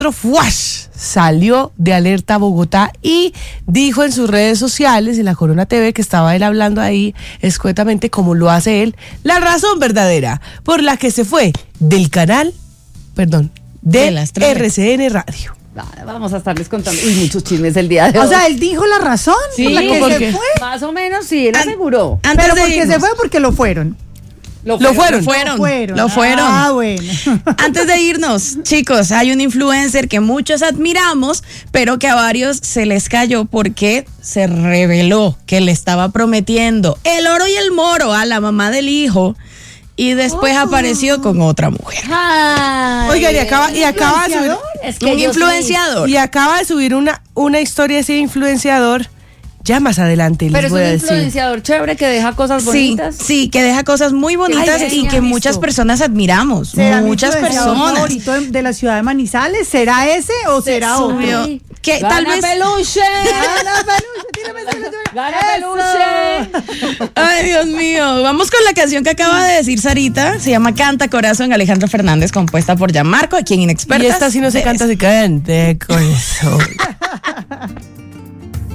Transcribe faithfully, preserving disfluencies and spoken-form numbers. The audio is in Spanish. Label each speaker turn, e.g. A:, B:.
A: ¡fuash! Salió de alerta a Bogotá y dijo en sus redes sociales, en la Corona T V, que estaba él hablando ahí escuetamente como lo hace él, la razón verdadera por la que se fue del canal, perdón, de, de R C N Radio.
B: Vamos a estarles contando. Uy, muchos chismes el día de hoy.
C: O sea, él dijo la razón
B: sí,
C: por la que
B: porque
C: se fue.
B: Más o menos, sí, él aseguró.
C: Antes Pero porque se fue, porque lo fueron.
D: Lo fueron, lo fueron,
C: lo fueron.
D: Lo fueron.
C: Ah, bueno.
D: Antes de irnos, chicos, hay un influencer que muchos admiramos, pero que a varios se les cayó porque se reveló que le estaba prometiendo el oro y el moro a la mamá del hijo y después oh. apareció con otra mujer.
A: Ay, Oigan, y acaba, y acaba de subir
D: es que un influenciador.
A: Y acaba de subir una, una historia así de influenciador. Ya más adelante les
B: Pero
A: voy a decir.
B: Pero es un influenciador chévere que deja cosas bonitas.
D: Sí, sí, que deja cosas muy bonitas Ay, y que muchas personas admiramos. Muchas personas.
C: ¿Favorito de la ciudad de Manizales? ¿Será ese o será otro?
D: Que
B: Gana
D: tal vez
B: peluche.
C: Gana peluche, tírame peluche.
B: Gana peluche.
D: Ay, Dios mío. Vamos con la canción que acaba de decir Sarita. Se llama Canta Corazón, Alejandro Fernández, compuesta por Gianmarco, aquí en Inexpertas.
A: Y esta sí no se canta, se canta Corazón.